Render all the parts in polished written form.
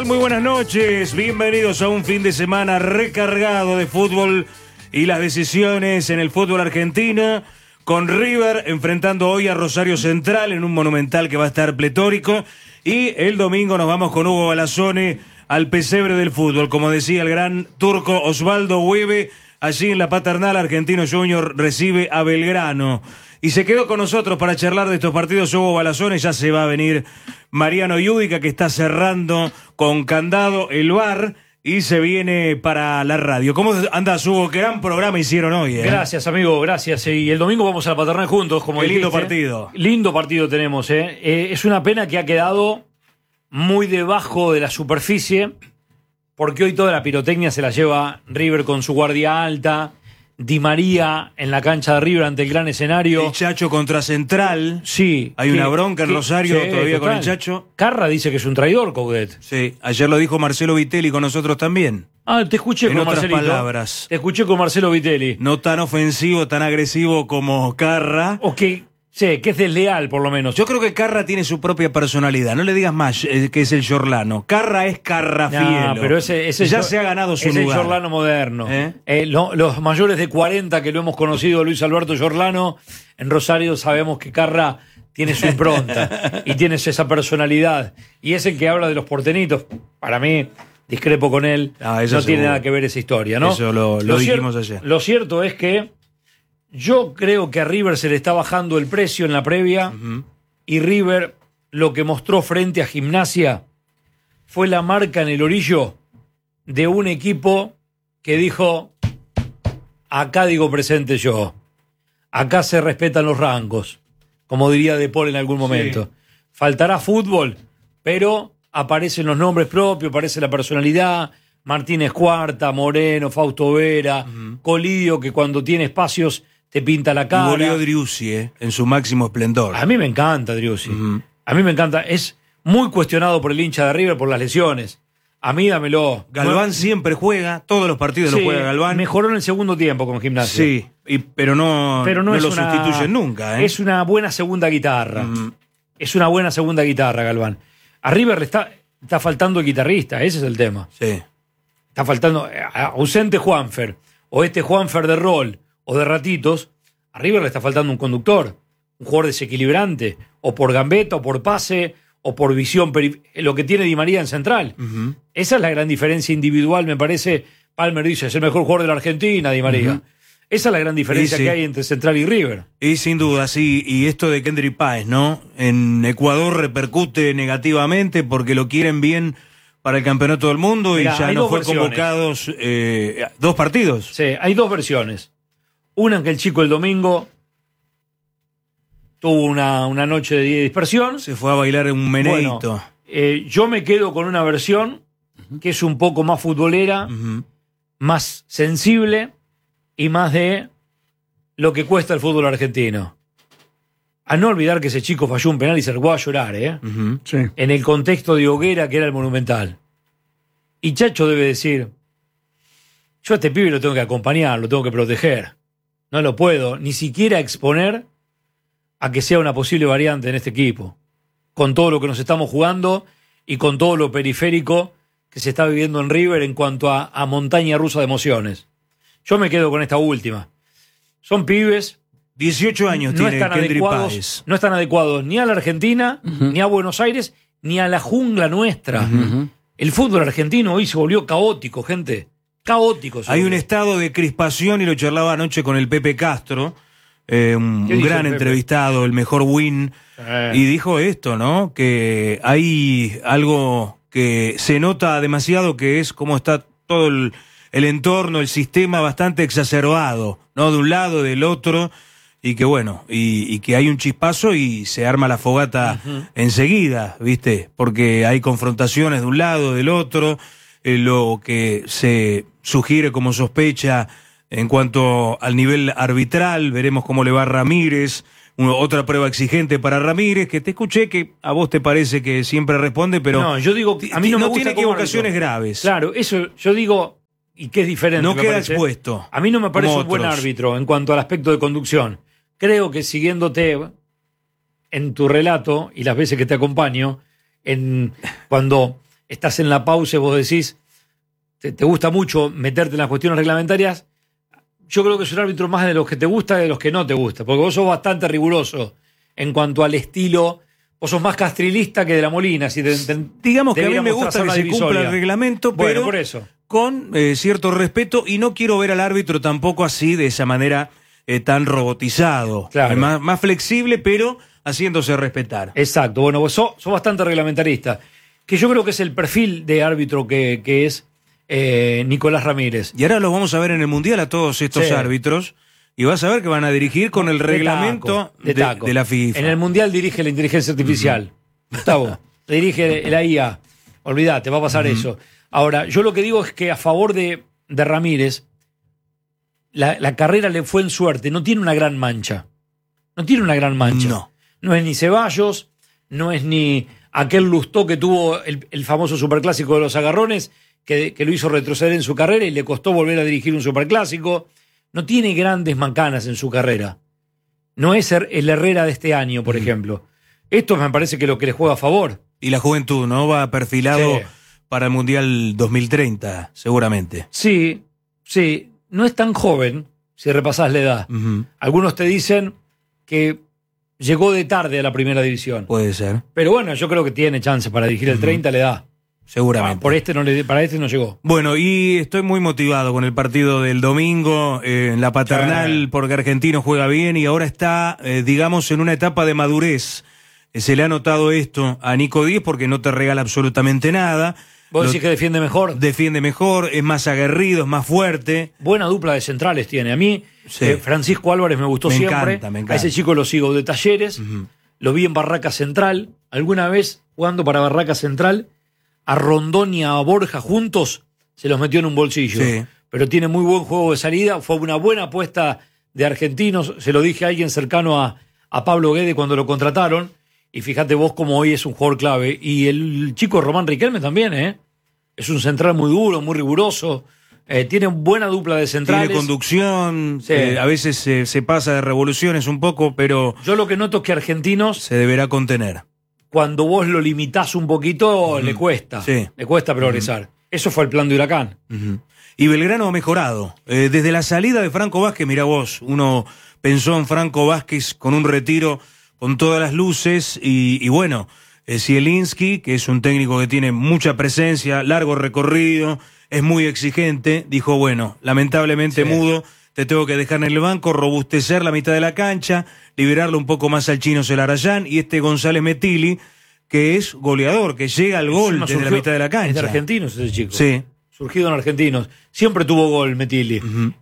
Muy buenas noches, bienvenidos a un fin de semana recargado de fútbol y las decisiones en el fútbol argentino, con River enfrentando hoy a Rosario Central en un Monumental que va a estar pletórico, y el domingo nos vamos con Hugo Balazzone al pesebre del fútbol, como decía el gran turco Osvaldo Hueve, allí en la Paternal. Argentino Junior recibe a Belgrano. Y se quedó con nosotros para charlar de estos partidos Hugo Balazzone. Ya se va a venir Mariano Yudica, que está cerrando con candado el bar, y se viene para la radio. ¿Cómo andás, Hugo? Qué gran programa hicieron hoy, ¿eh? Gracias, amigo, gracias. Y el domingo vamos a la Paternal juntos, como dijiste. Lindo partido. Lindo partido tenemos, ¿eh? Es una pena que ha quedado muy debajo de la superficie, porque hoy toda la pirotecnia se la lleva River con su guardia alta, Di María en la cancha de River ante el gran escenario. El Chacho contra Central. Sí. Hay una bronca en Rosario todavía con el Chacho. Carra dice que es un traidor, Coudet. Sí, ayer lo dijo Marcelo Vitelli con nosotros también. Ah, te escuché en con otras Marcelito. Palabras. Te escuché con Marcelo Vitelli. No tan ofensivo, tan agresivo como Carra. O que es desleal, por lo menos. Yo creo que Carra tiene su propia personalidad. No le digas más que es el Giorlano. Carra es Carrafielo. Pero ese ya se ha ganado su lugar. Es el Giorlano moderno. Los mayores de 40 que lo hemos conocido, Luis Alberto Giorlano, en Rosario sabemos que Carra tiene su impronta y tiene esa personalidad. Y es el que habla de los portenitos. Para mí, discrepo con él. No tiene nada que ver esa historia, ¿no? Eso lo dijimos ayer. Lo cierto es que yo creo que a River se le está bajando el precio en la previa, y River lo que mostró frente a Gimnasia fue la marca en el orillo de un equipo que dijo: acá digo presente yo, acá se respetan los rangos, como diría De Paul en algún momento. Sí. Faltará fútbol, pero aparecen los nombres propios, aparece la personalidad. Martínez Cuarta, Moreno, Fausto Vera, Colidio, que cuando tiene espacios te pinta la cara. Y volvió Driussi, en su máximo esplendor. A mí me encanta Driussi. A mí me encanta. Es muy cuestionado por el hincha de River por las lesiones. A mí dámelo. Galván siempre juega, todos los partidos los juega Galván. Mejoró en el segundo tiempo con Gimnasia. Sí, pero no lo sustituyen nunca. Es una buena segunda guitarra. Es una buena segunda guitarra, Galván. A River le está faltando el guitarrista, ese es el tema. Sí. Está faltando, ausente Juanfer, o Juanfer de rol, o de ratitos. A River le está faltando un conductor, un jugador desequilibrante, o por gambeta, o por pase, o por visión, lo que tiene Di María en Central. Esa es la gran diferencia individual, me parece. Palmer dice, es el mejor jugador de la Argentina, Di María. Esa es la gran diferencia que hay entre Central y River. Y sin duda, sí. Y esto de Kendry Páez, ¿no? En Ecuador repercute negativamente porque lo quieren bien para el campeonato del mundo. Mirá, y ya no fue convocados 2 partidos. Sí, hay 2 versiones. Una en que el chico el domingo tuvo una noche de dispersión. Se fue a bailar en un meneíto. Bueno, yo me quedo con una versión que es un poco más futbolera, más sensible y más de lo que cuesta el fútbol argentino. A no olvidar que ese chico falló un penal y se largó a llorar, Sí. En el contexto de hoguera que era el Monumental. Y Chacho debe decir: yo a este pibe lo tengo que acompañar, lo tengo que proteger. No lo puedo ni siquiera exponer a que sea una posible variante en este equipo, con todo lo que nos estamos jugando y con todo lo periférico que se está viviendo en River en cuanto a montaña rusa de emociones. Yo me quedo con esta última. Son pibes. 18 años no tiene Kendry Páez. No están adecuados ni a la Argentina, ni a Buenos Aires, ni a la jungla nuestra. El fútbol argentino hoy se volvió caótico, gente. Caótico. Hay un estado de crispación, y lo charlaba anoche con el Pepe Castro, un gran entrevistado, el mejor win, y dijo esto, ¿no? Que hay algo que se nota demasiado, que es cómo está todo el entorno, el sistema bastante exacerbado, ¿no? De un lado, del otro, y que bueno, y que hay un chispazo y se arma la fogata enseguida, ¿viste? Porque hay confrontaciones de un lado, del otro, lo que se sugiere como sospecha en cuanto al nivel arbitral. Veremos cómo le va a Ramírez, otra prueba exigente para Ramírez, que te escuché que a vos te parece que siempre responde, pero no, yo digo, a mí no me gusta tiene equivocaciones graves. Claro, eso yo digo, y que es diferente. No queda expuesto. A mí no me parece un buen árbitro en cuanto al aspecto de conducción. Creo que siguiéndote en tu relato y las veces que te acompaño, cuando estás en la pausa y vos decís, te gusta mucho meterte en las cuestiones reglamentarias, yo creo que es un árbitro más de los que te gusta que de los que no te gusta, porque vos sos bastante riguroso en cuanto al estilo. Vos sos más castrilista que de la Molina. Digamos que a mí me gusta que se cumpla el reglamento, pero por eso, con cierto respeto, y no quiero ver al árbitro tampoco así, de esa manera tan robotizado. Claro. Más flexible, pero haciéndose respetar. Exacto. Bueno, vos sos bastante reglamentarista, que yo creo que es el perfil de árbitro que es Nicolás Ramírez. Y ahora los vamos a ver en el Mundial a todos estos árbitros. Y vas a ver que van a dirigir con el reglamento de la FIFA. En el Mundial dirige la inteligencia artificial. Gustavo, dirige la IA. Olvídate, va a pasar eso. Ahora, yo lo que digo es que a favor de Ramírez, la carrera le fue en suerte. No tiene una gran mancha. No es ni Ceballos, no es ni aquel Lustó que tuvo el famoso superclásico de los agarrones, que lo hizo retroceder en su carrera y le costó volver a dirigir un superclásico. No tiene grandes mancanas en su carrera. No es el Herrera de este año, por ejemplo. Esto me parece que es lo que le juega a favor. Y la juventud, ¿no? Va perfilado para el Mundial 2030, seguramente. Sí. No es tan joven, si repasás la edad. Algunos te dicen que llegó de tarde a la primera división. Puede ser. Pero bueno, yo creo que tiene chance para dirigir el 30, le da. Seguramente. Para este no llegó. Bueno, y estoy muy motivado con el partido del domingo en la Paternal, porque Argentino juega bien y ahora está, digamos, en una etapa de madurez. Se le ha notado esto a Nico Díez porque no te regala absolutamente nada. ¿Vos decís que defiende mejor? Defiende mejor, es más aguerrido, es más fuerte. Buena dupla de centrales tiene. A mí, Francisco Álvarez me gustó siempre. Me encanta. A ese chico lo sigo de Talleres. Lo vi en Barraca Central. Alguna vez, jugando para Barraca Central, a Rondón y a Borja juntos se los metió en un bolsillo. Sí. Pero tiene muy buen juego de salida. Fue una buena apuesta de Argentinos. Se lo dije a alguien cercano a Pablo Guede cuando lo contrataron. Y fíjate vos cómo hoy es un jugador clave. Y el chico Román Riquelme también, es un central muy duro, muy riguroso. Tiene buena dupla de centrales. Tiene conducción, a veces se pasa de revoluciones un poco, pero... Yo lo que noto es que Argentinos... se deberá contener. Cuando vos lo limitás un poquito, le cuesta. Sí. Le cuesta progresar. Eso fue el plan de Huracán. Y Belgrano ha mejorado. Desde la salida de Franco Vázquez, mirá vos, uno pensó en Franco Vázquez con un retiro con todas las luces y bueno, Zielinski, que es un técnico que tiene mucha presencia, largo recorrido, es muy exigente, dijo, bueno, lamentablemente Mudo, te tengo que dejar en el banco, robustecer la mitad de la cancha, liberarle un poco más al Chino Celarayán y González Metilli, que es goleador, que llega al gol desde la mitad de la cancha. Es de Argentinos ese chico. Sí. Surgido en Argentinos. Siempre tuvo gol Metilli.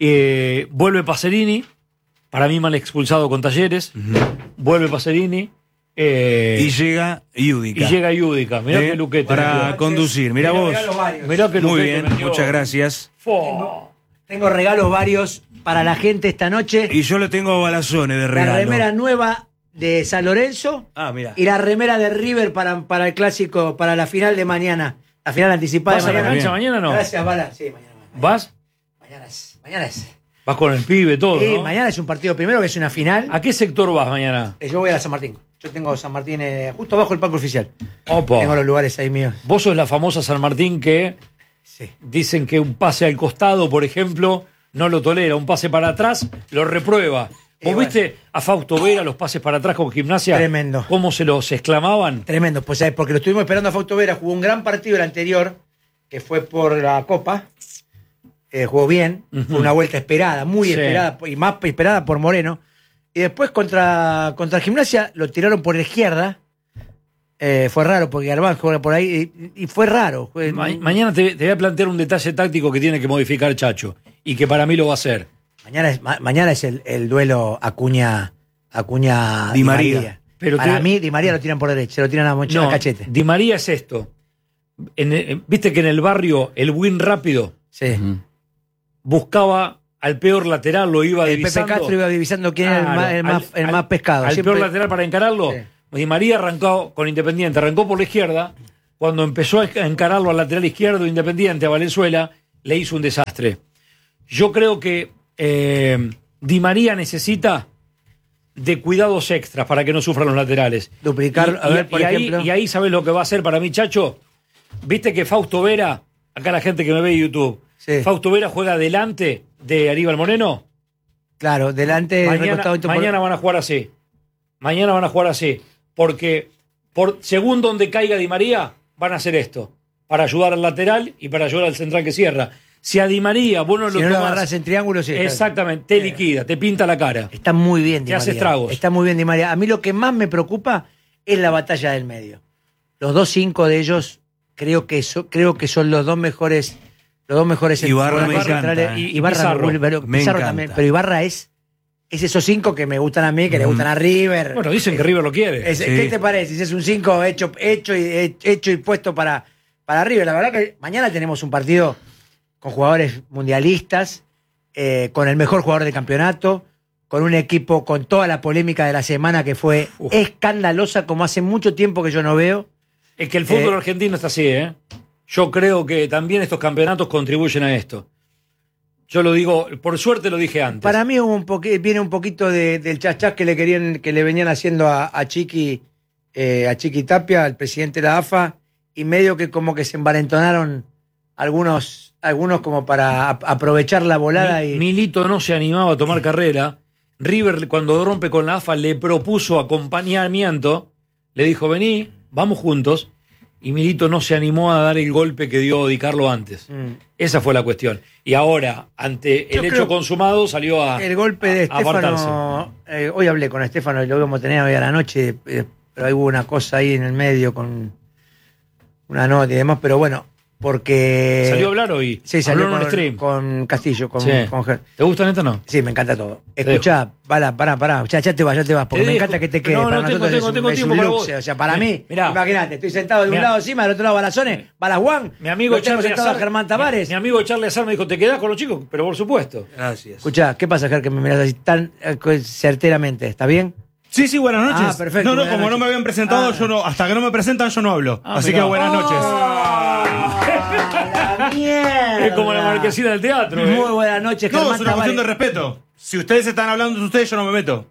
Vuelve Pacerini, para mí mal expulsado con Talleres. Vuelve Pacerini. Y llega Yudica. Mirá qué luquete. Para conducir. Mirá vos. Mirá qué luquete. Muy bien, muchas gracias. Tengo regalos varios para la gente esta noche. Y yo le tengo balazones de regalo. La remera nueva de San Lorenzo. Mira. Y la remera de River para el clásico, para la final de mañana. La final anticipada de mañana. ¿Vas a la cancha mañana no? Gracias, Bala. Sí, mañana. ¿Vas? Mañana es. Vas con el pibe, todo, Sí, ¿no? mañana es un partido primero, que es una final. ¿A qué sector vas mañana? Yo voy a la San Martín. Yo tengo San Martín justo abajo del palco oficial. Opa. Tengo los lugares ahí míos. Vos sos la famosa San Martín que dicen que un pase al costado, por ejemplo, no lo tolera. Un pase para atrás lo reprueba. ¿Vos viste a Fausto Vera los pases para atrás con Gimnasia? Tremendo. ¿Cómo se los exclamaban? Tremendo. Pues porque lo estuvimos esperando a Fausto Vera. Jugó un gran partido el anterior, que fue por la Copa. Jugó bien. Fue una vuelta esperada, muy esperada, y más esperada por Moreno. Y después contra Gimnasia lo tiraron por la izquierda. Fue raro porque Garbán juega por ahí y fue raro. Mañana te voy a plantear un detalle táctico que tiene que modificar Chacho y que para mí lo va a hacer. Mañana es el duelo Acuña Di María. Pero para mí Di María lo tiran por derecha, se lo tiran a Cachete. Di María es esto. Viste que en el barrio el win rápido buscaba al peor lateral, lo iba divisando. Pepe Castro iba divisando quién era el más pescado. Al peor lateral para encararlo. Sí. Di María arrancó con Independiente, arrancó por la izquierda. Cuando empezó a encararlo al lateral izquierdo Independiente, a Valenzuela, le hizo un desastre. Yo creo que Di María necesita de cuidados extras para que no sufran los laterales. Duplicar, por ejemplo. Y ahí, ¿sabes lo que va a hacer para mí, Chacho? Viste que Fausto Vera, acá la gente que me ve en YouTube, Sí. Fausto Vera juega delante de Aníbal Moreno. Claro, delante Mañana van a jugar así. Mañana van a jugar así. Porque según donde caiga Di María, van a hacer esto. Para ayudar al lateral y para ayudar al central que cierra. Si a Di María vos no si no lo agarrás en triángulo, sí. Exactamente, te liquida, te pinta la cara. Está muy bien Di Te María. hace estragos. Está muy bien Di María. A mí lo que más me preocupa es la batalla del medio. Los 2-5 de ellos creo que son los dos mejores. Ibarra me centrales. encanta. Ibarra Pizarro, Pizarro me encanta. también. Pero Ibarra es esos 5 que me gustan a mí, que le gustan a River. Bueno, dicen que River lo quiere. Sí. ¿Qué te parece? Si es un 5 hecho y puesto para River. La verdad que mañana tenemos un partido con jugadores mundialistas, con el mejor jugador del campeonato, con un equipo con toda la polémica de la semana que fue escandalosa, como hace mucho tiempo que yo no veo. Es que el fútbol argentino está así, ¿eh? Yo creo que también estos campeonatos contribuyen a esto. Yo lo digo, por suerte lo dije antes. Para mí viene un poquito del chachás que le venían haciendo a Chiqui Tapia, al presidente de la AFA, y medio que como que se envalentonaron algunos como para aprovechar la volada. Milito no se animaba a tomar carrera. River, cuando rompe con la AFA, le propuso acompañamiento. Le dijo, vení, vamos juntos. Y Milito no se animó a dar el golpe que dio Di Carlo antes. Esa fue la cuestión. Y ahora, ante el hecho consumado, salió a el golpe de apartarse. Estefano. Hoy hablé con Estefano y lo íbamos a tener hoy a la noche, pero hay hubo una cosa ahí en el medio con una nota y demás, pero bueno, porque... ¿Salió a hablar hoy? Sí, salió en un stream. con Castillo, con Ger. ¿Te gusta neta o no? Sí, me encanta todo. Escuchá, pará, ya te vas, porque me encanta que te quedes. No, para tengo nosotros tiempo es un para lujo. vos. O sea, para mí, Mirá. imagínate, estoy sentado de un lado encima, del otro lado Balazones, Juan, Mi amigo lo tengo Charlie sentado a Azar, Germán Tavares. Mi amigo Charlie Azar me dijo, ¿te quedás con los chicos? Pero por supuesto. Gracias. Escuchá, ¿qué pasa, Ger, que me miras así tan certeramente? ¿Está bien? Sí, buenas noches. Ah, perfecto, No, buenas como noches. no me habían presentado, yo no, hasta que no me presentan yo no hablo. Así mirá. que buenas noches. ¡La mierda! Es como la marquesina del teatro. Muy buenas noches, No, Germán es una cuestión de Tavares. respeto. Si ustedes están hablando de ustedes, yo no me meto.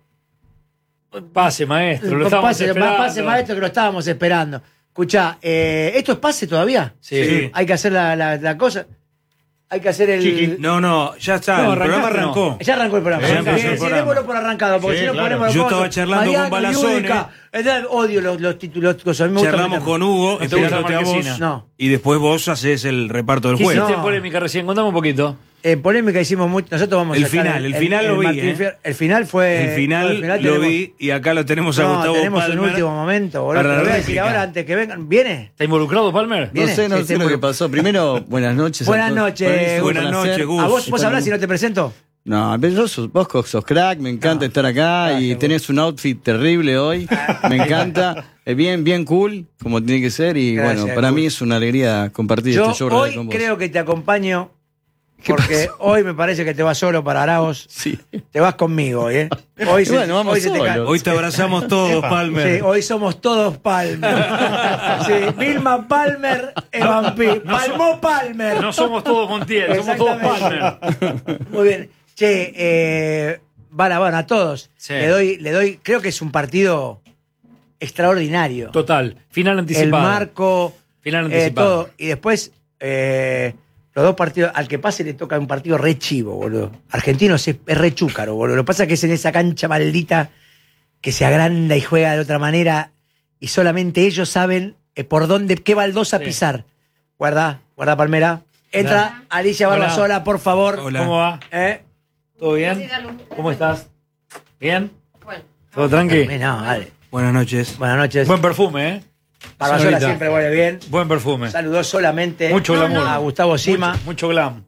Pase, maestro. Lo estamos Pase, maestro, que lo estábamos esperando. Escuchá, ¿esto es pase todavía? Sí. Hay que hacer la cosa. Hay que hacer el... Chiqui. No, ya está, No, el programa arrancaste, no. arrancó. Ya arrancó el programa. Ya empezó el programa. Démoslo por arrancado, porque Sí, si no claro. ponemos... Yo estaba charlando con Balazones. Odio los títulos. A mí me gusta Charlamos meterme. con Hugo, ¿No te gusta la esperándote a vos, marquesina? No. y después vos haces el reparto del ¿Qué juego. hiciste en No. polémica recién? Contame un poquito. En polémica hicimos mucho. Nosotros vamos El a sacar final lo vi, Martín ¿eh? Fierro. El final fue... El final lo tenemos- vi y acá lo tenemos a No, Gustavo tenemos Palmer. un último momento, boludo. para Te la lo voy a decir réplica. ahora antes que vengan. ¿Viene? ¿Está involucrado, Palmer? Bien. No sé Sí, lo que pasó. Primero, buenas noches. a Buenas todos. noches, Para mí es un buenas placer. noches, Gus. ¿A vos hablás si no te presento? No, pero vos sos crack, me encanta estar acá y gracias, tenés un outfit terrible hoy. Me encanta. Bien cool, como tiene que ser. Y Gracias, bueno, para Gus. mí es una alegría compartir Yo este show radial hoy con vos. creo que te acompaño porque hoy me parece que te vas solo para Araos. Sí. Te vas conmigo hoy, ¿eh? Hoy Y bueno, vamos hoy se te solos. cae. Hoy te abrazamos todos, Palmer. Sí, hoy somos todos Palmer. Sí, Vilma Palmer, Evampi. Palmó Palmer. No somos todos Montiel, somos todos Palmer. Muy bien. Che, van a todos. Sí. Le doy, creo que es un partido extraordinario. Total. Final El anticipado. marco, Final anticipado. todo. Y después, los dos partidos, al que pase le toca un partido re chivo, boludo. Argentinos es re chúcaro, boludo. Lo que pasa es que es en esa cancha maldita que se agranda y juega de otra manera y solamente ellos saben por dónde, qué baldosa Sí. pisar. Guarda, Palmera. Entra Alicia Hola. Barbasola, por favor. Hola. ¿Cómo va? ¿Todo bien? ¿Cómo estás? ¿Bien? ¿Todo tranqui? No, dale. Buenas noches. Buenas noches. Buen perfume, ¿eh? Barbasola Señorita. siempre huele bien. Buen perfume. Saludó solamente Mucho glamour. a Gustavo Sima. Mucho glam.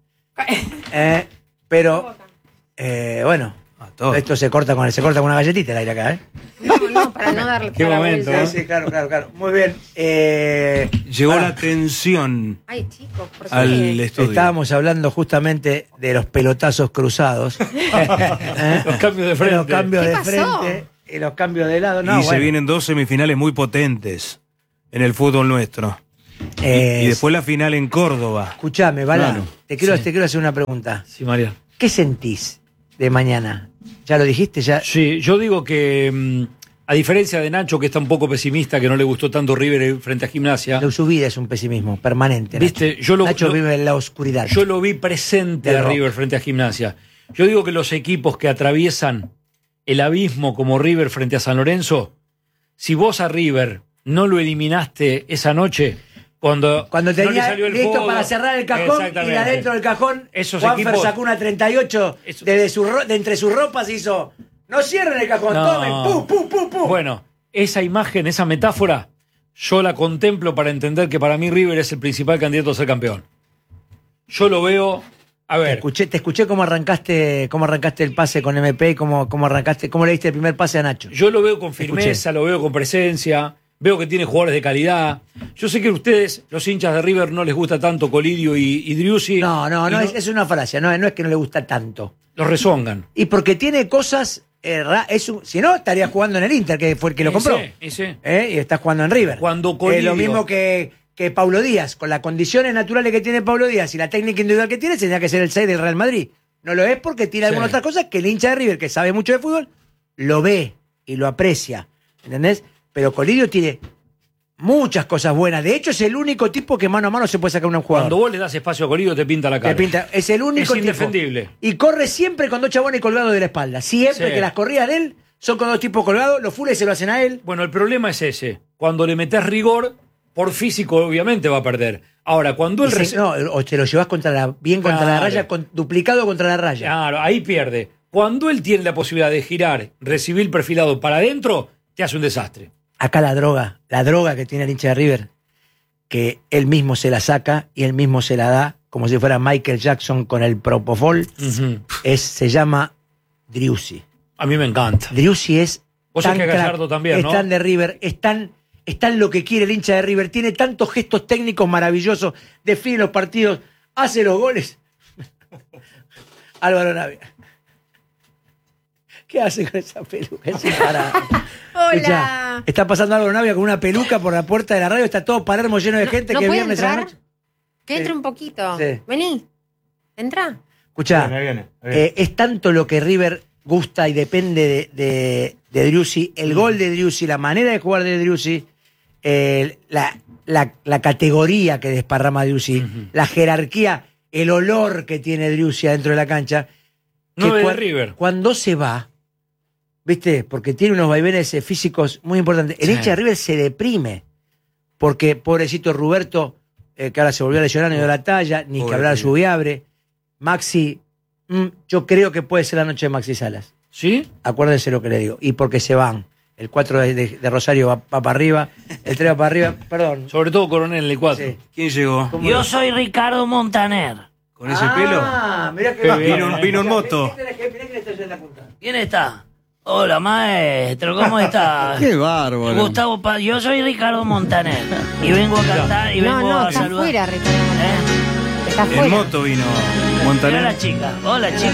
Pero, bueno, A todos. esto se corta con una galletita el aire acá, ¿eh? No, para no darle Qué toda la momento, vuelta. ¿eh? Sí, claro. Muy bien. Llegó pará. la tensión Ay, chicos, por al qué? estudio. Estábamos hablando justamente de los pelotazos cruzados. Los cambios de frente. Los cambios ¿Qué de pasó? frente y los cambios de lado. No, y se bueno. vienen dos semifinales muy potentes en el fútbol nuestro. Y después la final en Córdoba. Escuchame, Bala, Claro. te quiero hacer una pregunta. Sí, María. ¿Qué sentís de mañana? ¿Ya lo dijiste? ¿Ya? Sí, yo digo que A diferencia de Nacho, que está un poco pesimista, que no le gustó tanto River frente a Gimnasia. Su vida es un pesimismo permanente. ¿Viste? Nacho vive en la oscuridad. Yo lo vi presente a River frente a Gimnasia. Yo digo que los equipos que atraviesan el abismo como River frente a San Lorenzo, si vos a River no lo eliminaste esa noche, cuando tenía no le salió el listo fútbol, para cerrar el cajón y de adentro del cajón, Juanfer sacó una 38 de entre sus ropas y hizo, no cierren el cajón, tomen, pum, pum, pum, pum. Bueno, esa imagen, esa metáfora, yo la contemplo para entender que para mí River es el principal candidato a ser campeón. Yo lo veo... A ver. Te escuché cómo arrancaste el pase con MP y cómo le diste el primer pase a Nacho. Yo lo veo con firmeza, lo veo con presencia, veo que tiene jugadores de calidad. Yo sé que a ustedes, los hinchas de River, no les gusta tanto Colidio y Driussi. No, es una falacia, no es que no le gusta tanto. Los rezongan. Y porque tiene cosas, si no, estaría jugando en el Inter, que fue el que lo compró. Sí. Y está jugando en River. Cuando Colidio... lo mismo que Paulo Díaz, con las condiciones naturales que tiene Paulo Díaz y la técnica individual que tiene, tendría que ser el 6 del Real Madrid. No lo es porque tiene algunas otras cosas que el hincha de River, que sabe mucho de fútbol, lo ve y lo aprecia. ¿Entendés? Pero Colidio tiene muchas cosas buenas. De hecho, es el único tipo que mano a mano se puede sacar a un jugador. Cuando vos le das espacio a Colidio, te pinta la cara. Es el único tipo. Es indefendible. Y corre siempre con 2 chabones colgados de la espalda. Siempre que las corridas de él son con 2 tipos colgados, los fules se lo hacen a él. Bueno, el problema es ese. Cuando le metés rigor... Por físico, obviamente, va a perder. Ahora, cuando él... o te lo llevas contra la raya, duplicado contra la raya. Claro, ahí pierde. Cuando él tiene la posibilidad de girar, recibir perfilado para adentro, te hace un desastre. Acá la droga que tiene el hincha de River, que él mismo se la saca y él mismo se la da, como si fuera Michael Jackson con el Propofol, se llama Driussi. A mí me encanta. Driussi es... Vos sabés que Gallardo también, ¿no? Es tan de River, está en lo que quiere el hincha de River, tiene tantos gestos técnicos maravillosos, define los partidos, hace los goles. Álvaro Navia. ¿Qué hace con esa peluca? Hola. Escuchá, está pasando Álvaro Navia con una peluca por la puerta de la radio, está todo Palermo lleno de gente ¿No que puede viernes a la entrar? noche. Que entre un poquito. Sí. Vení. Entra. Escuchá, Viene. es tanto lo que River gusta y depende de Driussi, el gol de Driussi, la manera de jugar de Driussi, la categoría que desparrama Driussi, la jerarquía, el olor que tiene Driussi adentro de la cancha. No de River. Cuando se va, ¿viste? Porque tiene unos vaivenes físicos muy importantes. El hincha de River se deprime, porque pobrecito Roberto, que ahora se volvió a lesionar, no dio la talla, ni que hablar su viabre. Maxi, yo creo que puede ser la noche de Maxi Salas. ¿Sí? Acuérdense lo que le digo. Y porque se van. El 4 de Rosario va para arriba, el 3 va para arriba, perdón. Sobre todo Coronel en el 4. Sí. ¿Quién llegó? Yo soy Ricardo Montaner. ¿Con ese pelo? Mirá que Vino en moto. Mirá que le estoy en la punta. ¿Quién está? Hola, maestro, ¿cómo está? Qué bárbaro. Gustavo Paz, yo soy Ricardo Montaner. Y vengo a cantar y vengo a está saludar. afuera, Ricardo. Está afuera. En moto vino Mira Montaner. la chica, hola chica.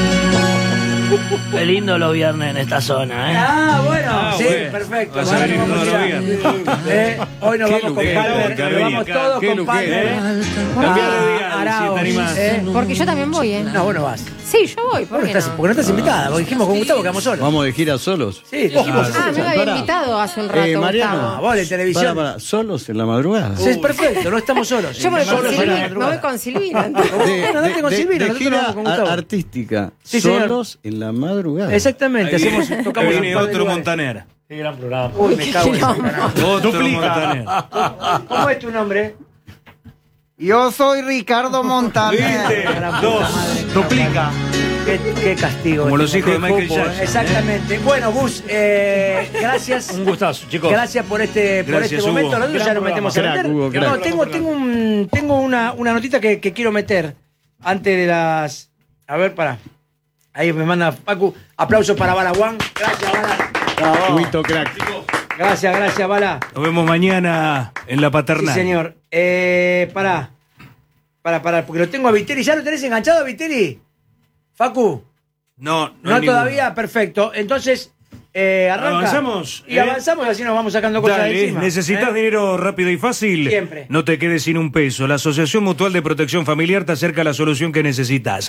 Qué lindo los viernes en esta zona, Bueno, sí, bueno. perfecto. Vas a venir Vamos todos los allá. viernes. Hoy nos Qué vamos con luquero, Palmer, Carolina. nos vamos todos Qué con luquero. Palmer. Cambiá de dial, Arauz, si te animás. Porque yo también voy, ¿eh? No, vos no vas. Sí, yo voy. ¿Por qué Porque no? no estás invitada, porque dijimos con Gustavo que vamos solos. Vamos de gira solos. Sí, dijimos Ah, me había Pará. invitado hace un rato, Mariano. Gustavo. vos en televisión. Para, solos en la madrugada. Sí, es perfecto, no estamos solos. Yo me voy con Solos en la Silvina. Me madrugada. voy con Silvina. entonces. No, date con Silvina, de nosotros gira vamos con Gustavo. artística. Sí, señor. Solos en la madrugada. Exactamente, tocamos Viene un par de otro lugares. Montaner. Qué gran programa. Uy, me cago en ese carajo. Otro Montaner. ¿Cómo es tu nombre? Yo soy Ricardo Montaner. ¿Viste? Dos. Duplica. Qué castigo. Como los hijos de Michael Fútbol, Jackson. Exactamente. Bueno, Gus, gracias. Un gustazo, chicos. Gracias por este Gracias, momento. Hugo. Nosotros ya nos metemos a Crack, meter. Hugo, crack. No, tengo una notita que quiero meter antes de las. A ver, para. Ahí me manda Pacu. Aplausos para Bala Juan. Gracias, Bala. Huito crack. Gracias, Bala. Nos vemos mañana en la Sí, paternal. señor. Pará, porque lo tengo a Viteri. ¿Ya lo tenés enganchado a Viteri? Facu. No No hay ninguno. todavía, perfecto. Entonces, arranca. Avanzamos, Y avanzamos, así nos vamos sacando cosas de Dale, encima. ¿necesitas dinero rápido y fácil? Siempre. No te quedes sin un peso. La Asociación Mutual de Protección Familiar te acerca a la solución que necesitas.